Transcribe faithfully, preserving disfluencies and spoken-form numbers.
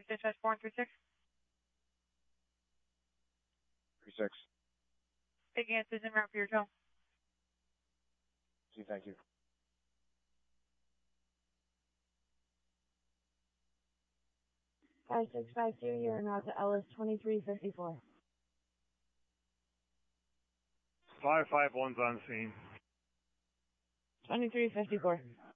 Dispatch four one three six. three six. Taking a Susan route for your tow. See, thank you. five six five two, you're en route to Ellis twenty-three fifty-four. five five one's on scene. twenty-three fifty-four.